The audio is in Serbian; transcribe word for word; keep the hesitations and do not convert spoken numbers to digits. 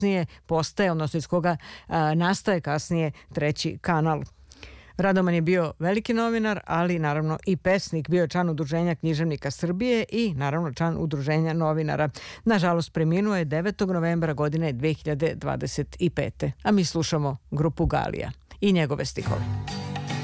postaje, odnosno iz koga a, nastaje kasnije treći kanal. Radoman je bio veliki novinar, ali naravno i pesnik. Bio je član Udruženja književnika Srbije i naravno član Udruženja novinara. Nažalost, preminuo je devetog novembra godine dve hiljade dvadeset pete. A mi slušamo grupu Galija i njegove stihove.